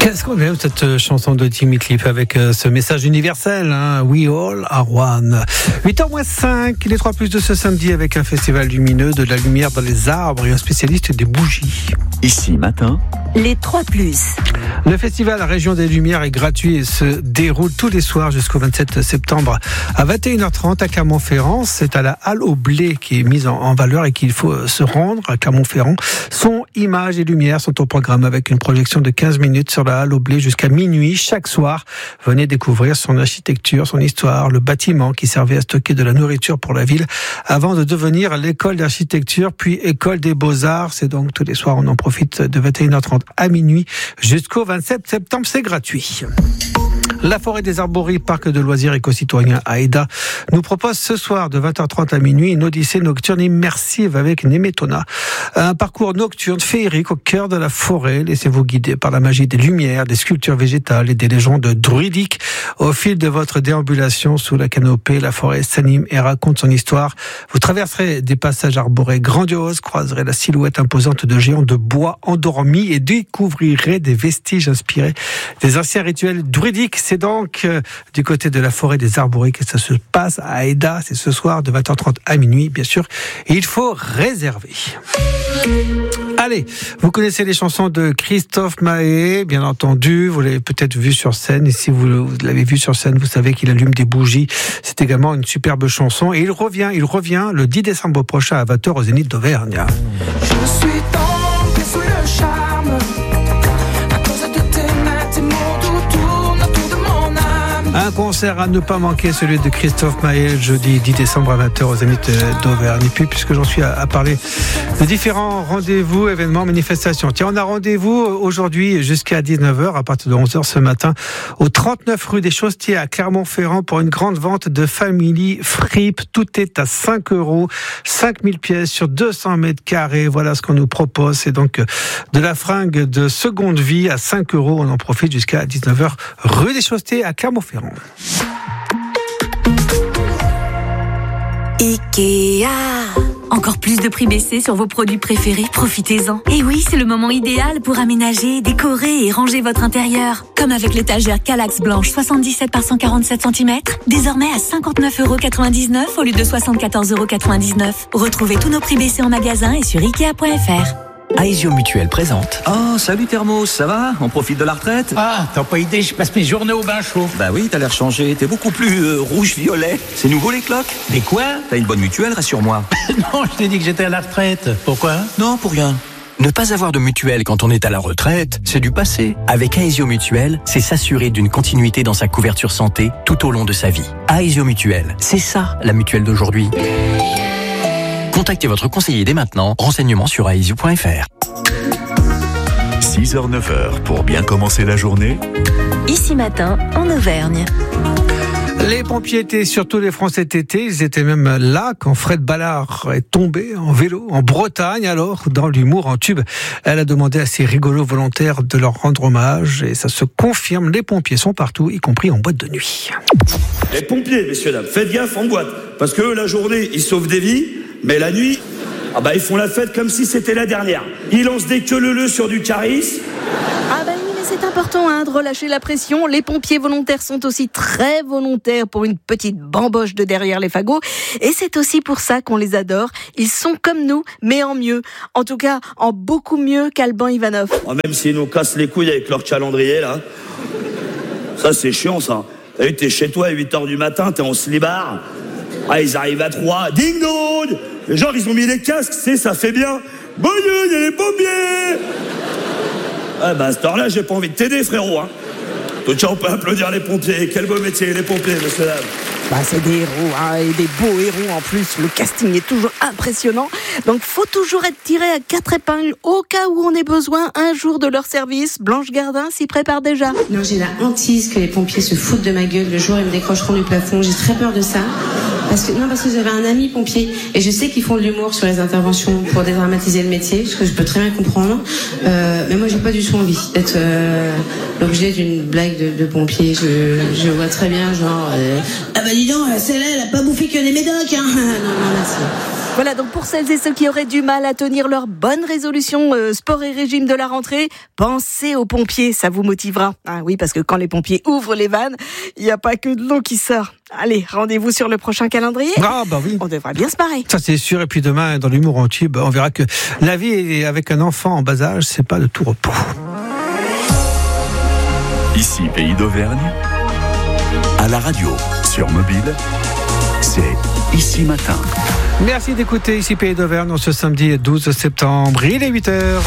Qu'est-ce qu'on aime cette chanson de Jimmy Cliff avec ce message universel, hein, We All Are One. 8h-5, les 3 plus de ce samedi avec un festival lumineux, de la lumière dans les arbres et un spécialiste des bougies. Ici matin, les 3 plus. Le festival Région des Lumières est gratuit et se déroule tous les soirs jusqu'au 27 septembre à 21h30 à Clermont-Ferrand. C'est à la Halle au Blé qui est mise en valeur et qu'il faut se rendre à Clermont-Ferrand. Son images et lumières sont au programme avec une projection de 15 minutes sur la Halle au Blé jusqu'à minuit chaque soir. Venez découvrir son architecture, son histoire, le bâtiment qui servait à stocker de la nourriture pour la ville avant de devenir l'école d'architecture puis école des beaux-arts. C'est donc tous les soirs, on en profite de 21h30 à minuit jusqu'au 27 septembre, c'est gratuit. La forêt des Arbories, parc de loisirs éco-citoyen à Aida, nous propose ce soir de 20h30 à minuit une odyssée nocturne immersive avec Nemetona. Un parcours nocturne féerique au cœur de la forêt. Laissez-vous guider par la magie des lumières, des sculptures végétales et des légendes druidiques. Au fil de votre déambulation sous la canopée, la forêt s'anime et raconte son histoire. Vous traverserez des passages arborés grandioses, croiserez la silhouette imposante de géants de bois endormis et découvrirez des vestiges inspirés des anciens rituels druidiques. C'est donc du côté de la forêt des Arbories que ça se passe à Aida. C'est ce soir de 20h30 à minuit, bien sûr. Et il faut réserver. Allez, vous connaissez les chansons de Christophe Maé, bien entendu. Vous l'avez peut-être vu sur scène. Et si vous l'avez vu sur scène, vous savez qu'il allume des bougies. C'est également une superbe chanson. Et il revient le 10 décembre prochain à 20h au Zénith d'Auvergne. Je suis tombé sous le charme. Un concert à ne pas manquer, celui de Christophe Maé, le jeudi 10 décembre à 20h au Zénith d'Auvergne. Et puis, puisque j'en suis à parler de différents rendez-vous, événements, manifestations. Tiens, on a rendez-vous aujourd'hui jusqu'à 19h, à partir de 11h ce matin, au 39 rue des Chaussetiers à Clermont-Ferrand pour une grande vente de Family Fripe. Tout est à 5 €, 5000 pièces sur 200 mètres carrés. Voilà ce qu'on nous propose. C'est donc de la fringue de seconde vie à 5 €. On en profite jusqu'à 19h rue des Chaussetiers à Clermont-Ferrand. Ikea. Encore plus de prix baissés sur vos produits préférés, profitez-en. Et oui, c'est le moment idéal pour aménager, décorer et ranger votre intérieur. Comme avec l'étagère Kallax blanche 77 par 147 cm, désormais à 59,99 € au lieu de 74,99 €. Retrouvez tous nos prix baissés en magasin et sur Ikea.fr. Aesio Mutuelle présente. Oh, salut Thermos, ça va? On profite de la retraite? Ah, t'as pas idée, je passe mes journées au bain chaud. Bah oui, t'as l'air changé, t'es beaucoup plus rouge-violet. C'est nouveau les cloques? Mais quoi? T'as une bonne mutuelle, rassure-moi. Non, je t'ai dit que j'étais à la retraite. Pourquoi? Non, pour rien. Ne pas avoir de mutuelle quand on est à la retraite, c'est du passé. Avec Aesio Mutuelle, c'est s'assurer d'une continuité dans sa couverture santé tout au long de sa vie. Aesio Mutuelle, c'est ça la mutuelle d'aujourd'hui. Contactez votre conseiller dès maintenant. Renseignements sur aesio.fr. 6h-9h pour bien commencer la journée. Ici matin, en Auvergne. Les pompiers étaient sur tous les fronts cet été. Ils étaient même là quand Fred Ballard est tombé en vélo en Bretagne. Alors, dans l'humour en tube, elle a demandé à ses rigolos volontaires de leur rendre hommage. Et ça se confirme, les pompiers sont partout, y compris en boîte de nuit. Les pompiers, messieurs, dames, faites gaffe en boîte. Parce que la journée, ils sauvent des vies. Mais la nuit, ils font la fête comme si c'était la dernière. Ils lancent des queue-leu-leu sur du caris. Ah oui, mais c'est important de relâcher la pression. Les pompiers volontaires sont aussi très volontaires pour une petite bamboche de derrière les fagots. Et c'est aussi pour ça qu'on les adore. Ils sont comme nous, mais en mieux. En tout cas, en beaucoup mieux qu'Alban Ivanov. Même s'ils nous cassent les couilles avec leur calendrier, là. Ça, c'est chiant, ça. T'es chez toi à 8h du matin, t'es en slibard. Ils arrivent à 3, ding dong. Les gens, ils ont mis les casques, ça fait bien. Bonne nuit, il y a les pompiers. À cette heure-là, j'ai pas envie de t'aider, frérot. Tiens, on peut applaudir les pompiers. Quel beau métier, les pompiers, messieurs, dames. C'est des héros, et des beaux héros en plus. Le casting est toujours impressionnant. Donc, faut toujours être tiré à 4 épingles au cas où on ait besoin un jour de leur service. Blanche Gardin s'y prépare déjà. Non, j'ai la hantise que les pompiers se foutent de ma gueule le jour où ils me décrocheront du plafond. J'ai très peur de ça. Parce que j'avais un ami pompier et je sais qu'ils font de l'humour sur les interventions pour dédramatiser le métier, ce que je peux très bien comprendre. Mais moi, j'ai pas du tout envie d'être l'objet d'une blague de pompier. Je vois très bien, genre, dis donc, celle-là, elle a pas bouffé que des médocs, hein. Non, merci. Voilà, donc pour celles et ceux qui auraient du mal à tenir leur bonne résolution sport et régime de la rentrée, pensez aux pompiers, ça vous motivera. Ah oui, parce que quand les pompiers ouvrent les vannes, il n'y a pas que de l'eau qui sort. Allez, rendez-vous sur le prochain calendrier. Ah bah oui. On devra bien se marrer. Ça c'est sûr, et puis demain, dans l'humour en tube, on verra que la vie avec un enfant en bas âge, c'est pas de tout repos. Ici, Pays d'Auvergne, à la radio, sur mobile, c'est Ici Matin. Merci d'écouter Ici Pays d'Auvergne ce samedi 12 septembre, il est 8h.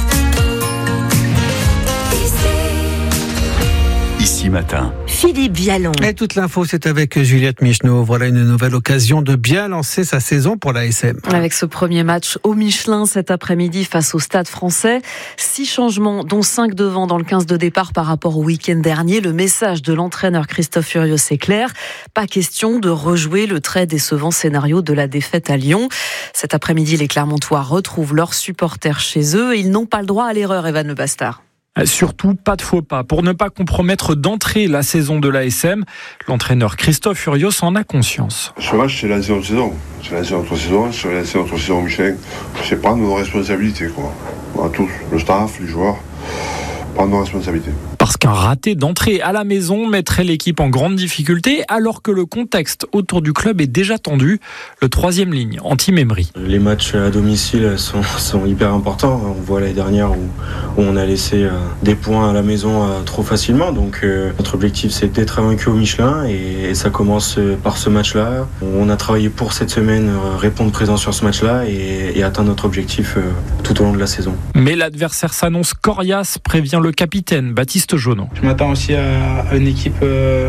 Ici Matin. Philippe Vialon. Et toute l'info, c'est avec Juliette Micheneau. Voilà une nouvelle occasion de bien lancer sa saison pour l'ASM. Avec ce premier match au Michelin cet après-midi face au Stade Français. 6 changements, dont 5 devant dans le 15 de départ par rapport au week-end dernier. Le message de l'entraîneur Christophe Furios est clair. Pas question de rejouer le très décevant scénario de la défaite à Lyon. Cet après-midi, les Clermontois retrouvent leurs supporters chez eux et ils n'ont pas le droit à l'erreur, Evan Le Bastard. Surtout pas de faux pas. Pour ne pas compromettre d'entrée la saison de l'ASM, l'entraîneur Christophe Furios en a conscience. Ce match, c'est lancé notre saison. C'est lancé notre saison, c'est lancé notre saison Michelin. C'est prendre nos responsabilités, quoi. On a tous, le staff, les joueurs, prendre nos responsabilités. Parce qu'un raté d'entrée à la maison mettrait l'équipe en grande difficulté, alors que le contexte autour du club est déjà tendu. Le 3e ligne, anti-Memri. Les matchs à domicile sont hyper importants. On voit l'année dernière où on a laissé des points à la maison trop facilement. Donc notre objectif, c'est d'être vaincu au Michelin et ça commence par ce match-là. On a travaillé pour cette semaine, répondre présent sur ce match-là et atteindre notre objectif tout au long de la saison. Mais l'adversaire s'annonce coriace, prévient le capitaine Baptiste Jonot. Je m'attends aussi à une équipe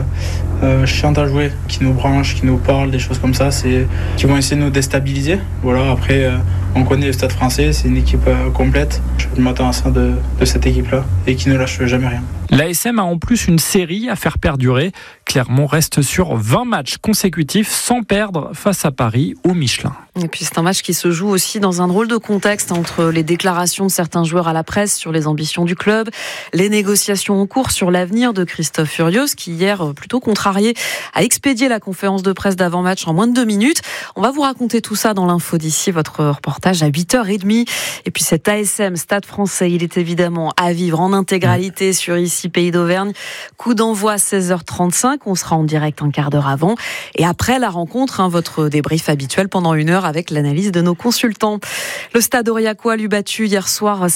chiante à jouer, qui nous branche, qui nous parle, des choses comme ça, qui vont essayer de nous déstabiliser. Voilà, après, on connaît le Stade Français, c'est une équipe complète. Je m'attends à ça de cette équipe-là et qui ne lâche jamais rien. L'ASM a en plus une série à faire perdurer. Clermont reste sur 20 matchs consécutifs sans perdre face à Paris au Michelin. Et puis c'est un match qui se joue aussi dans un drôle de contexte entre les déclarations de certains joueurs à la presse sur les ambitions du club, les négociations en cours sur l'avenir de Christophe Furios qui hier, plutôt contrarié, a expédié la conférence de presse d'avant-match en moins de 2 minutes. On va vous raconter tout ça dans l'info d'ici, votre reportage à 8h30. Et puis cet ASM Stade Français, il est évidemment à vivre en intégralité sur Ici Pays d'Auvergne. Coup d'envoi à 16h35, on sera en direct un quart d'heure avant. Et après la rencontre, votre débrief habituel pendant 1 heure avec l'analyse de nos consultants. Le Stade Aurillacois lui battu hier soir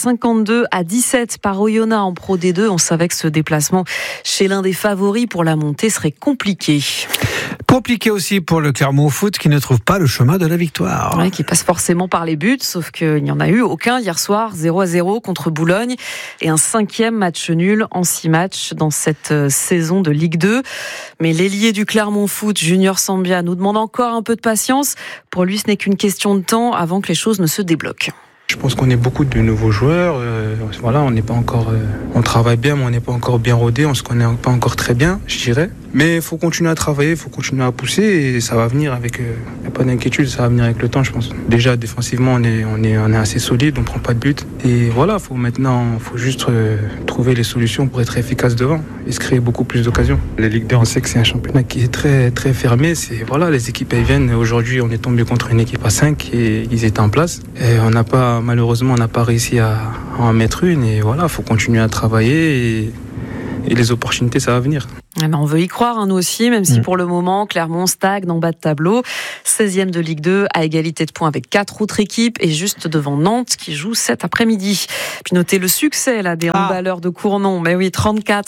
52-17 par Oyonnax en Pro D2. On savait que ce déplacement chez l'un des favoris pour la montée serait compliqué. Compliqué aussi pour le Clermont Foot qui ne trouve pas le chemin de la victoire. Ouais, qui passe forcément par les buts, sauf qu'il n'y en a eu aucun hier soir, 0-0 contre Boulogne et un 5e match nul en 6 matchs dans cette saison de Ligue 2. Mais l'ailier du Clermont Foot, Junior Sambia, nous demande encore un peu de patience. Pour lui, ce n'est qu'une question de temps avant que les choses ne se débloquent. Je pense qu'on est beaucoup de nouveaux joueurs. Voilà, on n'est pas encore, on travaille bien, mais on n'est pas encore bien rodé. On se connaît pas encore très bien, je dirais. Mais il faut continuer à travailler, il faut continuer à pousser et ça va venir avec. Il n'y a pas d'inquiétude, ça va venir avec le temps, je pense. Déjà défensivement, on est assez solide, on prend pas de but. Et voilà, faut juste trouver les solutions pour être efficace devant et se créer beaucoup plus d'occasions. La Ligue 2, on sait que c'est un championnat qui est très très fermé. Les équipes elles viennent. Aujourd'hui, on est tombé contre une équipe à 5 et ils étaient en place. Et malheureusement, on n'a pas réussi à en mettre une. Et voilà, faut continuer à travailler et les opportunités, ça va venir. On veut y croire, nous aussi, même si pour le moment, Clermont stagne en bas de tableau. 16e de Ligue 2, à égalité de points avec 4 autres équipes et juste devant Nantes qui joue cet après-midi. Puis notez le succès des handballeurs de Cournon. Mais oui,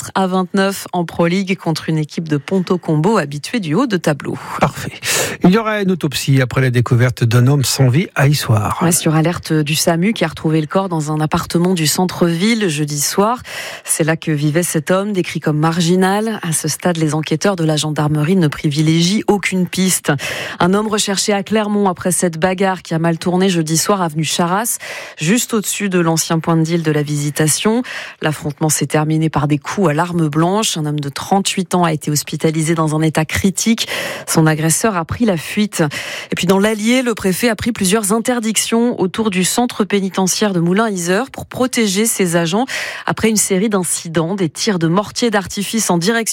34-29 en Pro League contre une équipe de Ponto Combo habituée du haut de tableau. Parfait. Il y aura une autopsie après la découverte d'un homme sans vie à Issoire. Ouais, sur alerte du SAMU qui a retrouvé le corps dans un appartement du centre-ville jeudi soir. C'est là que vivait cet homme, décrit comme marginal. À ce stade, les enquêteurs de la gendarmerie ne privilégient aucune piste. Un homme recherché à Clermont après cette bagarre qui a mal tourné jeudi soir avenue Charras, juste au-dessus de l'ancien point de deal de la Visitation. L'affrontement s'est terminé par des coups à l'arme blanche. Un homme de 38 ans a été hospitalisé dans un état critique. Son agresseur a pris la fuite. Et puis dans l'Allier, le préfet a pris plusieurs interdictions autour du centre pénitentiaire de Moulins-Yzeure pour protéger ses agents après une série d'incidents, des tirs de mortier d'artifice en direction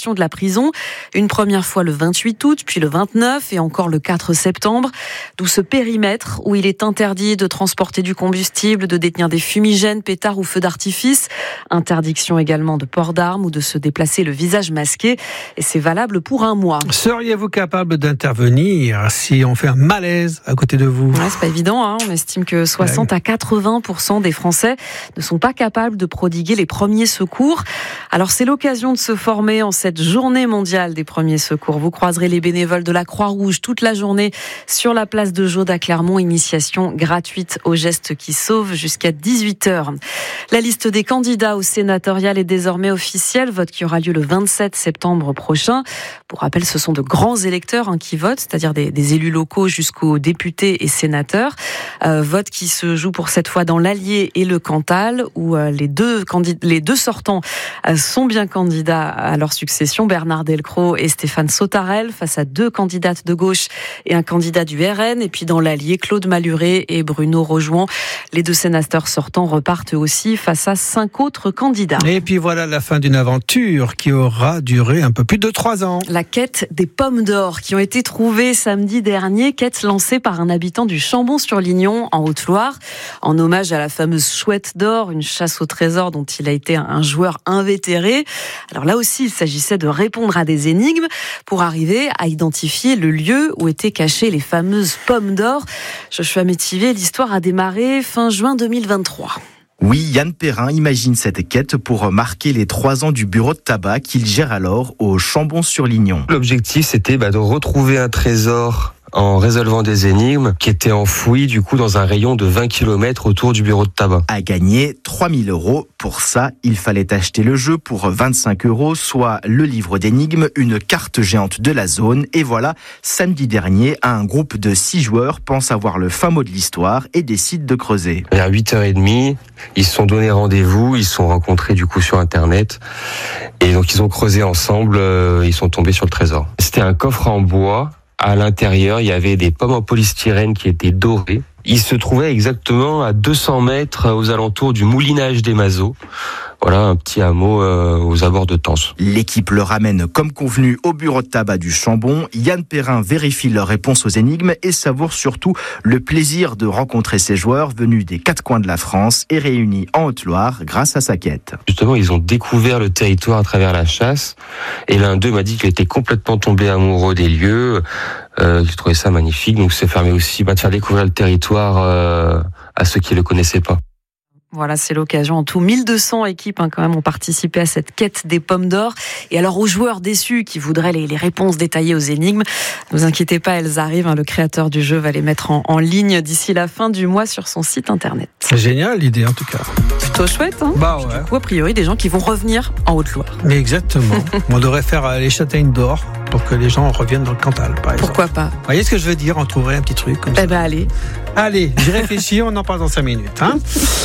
libération de la prison. Une première fois le 28 août, puis le 29 et encore le 4 septembre. D'où ce périmètre où il est interdit de transporter du combustible, de détenir des fumigènes, pétards ou feux d'artifice. Interdiction également de port d'armes ou de se déplacer le visage masqué. Et c'est valable pour un mois. Seriez-vous capable d'intervenir si on fait un malaise à côté de vous ? Ouais, c'est pas évident, hein. On estime que 60 à 80% des Français ne sont pas capables de prodiguer les premiers secours. Alors c'est l'occasion de se former en cette journée mondiale des premiers secours. Vous croiserez les bénévoles de la Croix-Rouge toute la journée sur la place de Jaude à Clermont. Initiation gratuite aux gestes qui sauvent jusqu'à 18h. La liste des candidats au sénatorial est désormais officielle. Vote qui aura lieu le 27 septembre prochain. Pour rappel, ce sont de grands électeurs qui votent, c'est-à-dire des élus locaux jusqu'aux députés et sénateurs. Vote qui se joue pour cette fois dans l'Allier et le Cantal, où les deux sortants sont bien candidats à leur succession, Bernard Delcros et Stéphane Sautarel, face à 2 candidates de gauche et un candidat du RN. Et puis dans l'Allier, Claude Malhuret et Bruno Rojouan. Les 2 sénateurs sortants repartent aussi face à 5 autres candidats. Et puis voilà la fin d'une aventure qui aura duré un peu plus de 3 ans. La quête des pommes d'or qui ont été trouvées samedi dernier, quête lancée par un habitant du Chambon-sur-Lignon en Haute-Loire, en hommage à la fameuse chouette d'or, une chasse au trésor dont il a été un joueur invétéré. Alors là aussi, il s'agissait de répondre à des énigmes pour arriver à identifier le lieu où étaient cachées les fameuses pommes d'or. Joshua Métivier, l'histoire a démarré fin juin 2023. Oui, Yann Perrin imagine cette quête pour marquer les 3 ans du bureau de tabac qu'il gère alors au Chambon-sur-Lignon. L'objectif, c'était de retrouver un trésor en résolvant des énigmes qui étaient enfouies du coup dans un rayon de 20 km autour du bureau de tabac. À gagner 3 000 €. Pour ça, il fallait acheter le jeu pour 25 €, soit le livre d'énigmes, une carte géante de la zone. Et voilà, samedi dernier, un groupe de 6 joueurs pense avoir le fin mot de l'histoire et décide de creuser. Vers 8h30, ils se sont donné rendez-vous, ils se sont rencontrés du coup sur Internet. Et donc ils ont creusé ensemble, ils sont tombés sur le trésor. C'était un coffre en bois. À l'intérieur, il y avait des pommes en polystyrène qui étaient dorées. Il se trouvait exactement à 200 mètres aux alentours du moulinage des Mazos. Voilà, un petit hameau aux abords de Tence. L'équipe le ramène comme convenu au bureau de tabac du Chambon. Yann Perrin vérifie leurs réponses aux énigmes et savoure surtout le plaisir de rencontrer ces joueurs venus des 4 coins de la France et réunis en Haute-Loire grâce à sa quête. Justement, ils ont découvert le territoire à travers la chasse et l'un d'eux m'a dit qu'il était complètement tombé amoureux des lieux. J'ai trouvé ça magnifique, donc ça permet aussi de faire découvrir le territoire à ceux qui ne le connaissaient pas. Voilà, c'est l'occasion. En tout, 1200 équipes quand même ont participé à cette quête des pommes d'or. Et alors aux joueurs déçus qui voudraient les réponses détaillées aux énigmes, ne vous inquiétez pas, elles arrivent. Le créateur du jeu va les mettre en ligne d'ici la fin du mois sur son site internet. C'est génial l'idée en tout cas. Plutôt chouette, hein ? Bah ouais. Du coup, a priori, des gens qui vont revenir en Haute-Loire. Mais exactement. On devrait faire les châtaignes d'or pour que les gens reviennent dans le Cantal, par exemple. Pourquoi pas ? Vous voyez ce que je veux dire ? On trouverait un petit truc comme ça. Eh ben allez. Allez, j'y réfléchis, on en parle dans 5 minutes. Hein.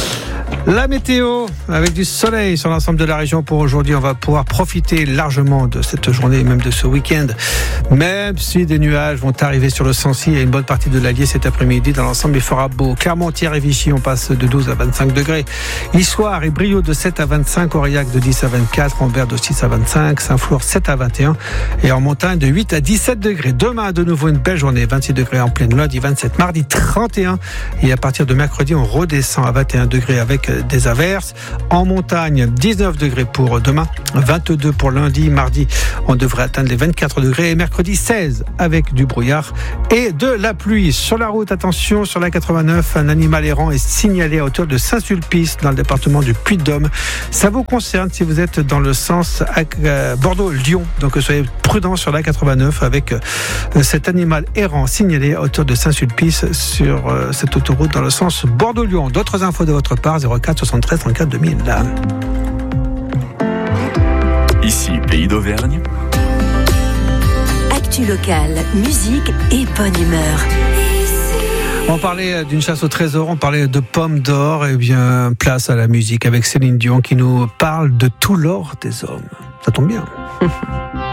La météo, avec du soleil sur l'ensemble de la région pour aujourd'hui. On va pouvoir profiter largement de cette journée et même de ce week-end. Même si des nuages vont arriver sur le Sancy et une bonne partie de l'Allier cet après-midi, dans l'ensemble, il fera beau. Clermont-Thiers et Vichy, on passe de 12 à 25 degrés. Issoire et Brioude de 7 à 25, Aurillac de 10 à 24, Ambert de 6 à 25, Saint-Flour 7 à 21 et en montagne de 8 à 17 degrés. Demain, de nouveau une belle journée, 26 degrés en pleine, lundi 27, mardi 31 et à partir de mercredi, on redescend à 21 degrés avec des averses. En montagne, 19 degrés pour demain, 22 pour lundi, mardi, on devrait atteindre les 24 degrés et mercredi 16 avec du brouillard et de la pluie. Sur la route, attention, sur la 89, un animal errant est signalé à hauteur de Saint-Sulpice dans le département du Puy-de-Dôme. Ça vous concerne si vous êtes dans le sens Bordeaux-Lyon, donc soyez prudents sur la 89 avec cet animal errant signalé à hauteur de Saint-Sulpice sur cette autoroute dans le sens Bordeaux-Lyon. D'autres infos de votre part, 04 73 34 2000. Ici, Pays d'Auvergne. Actu locale, musique et bonne humeur. On parlait d'une chasse au trésor, on parlait de pommes d'or, et bien place à la musique avec Céline Dion qui nous parle de tout l'or des hommes. Ça tombe bien.